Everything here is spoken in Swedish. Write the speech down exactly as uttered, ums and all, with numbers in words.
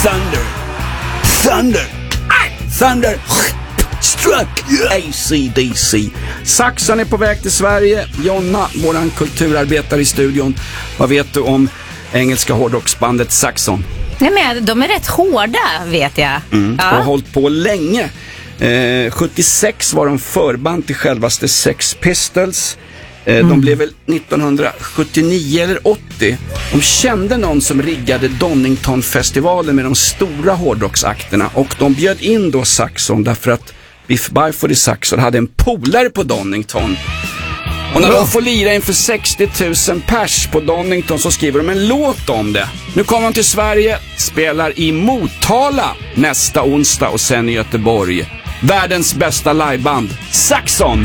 Thunder. Thunder. Thunder. Struck. A C D C. Saxon är på väg till Sverige. Jonna, våran kulturarbetare i studion. Vad vet du om engelska hårdrocksbandet Saxon? Nej, men de är rätt hårda, vet jag. Mm, ja. och har hållit på länge. Eh, sjuttiosex var de förband till självaste Sex Pistols. Eh, mm. De blev väl nittonhundrasjuttionio eller åttio. De kände någon som riggade Donington-festivalen med de stora hårdrocksakterna. Och de bjöd in då Saxon därför att Biff Byford i Saxon hade en polare på Donington. Och när de får lira inför sextio tusen pers på Donington så skriver de en låt om det. Nu kommer de till Sverige, spelar i Motala nästa onsdag och sen i Göteborg. Världens bästa liveband, Saxon!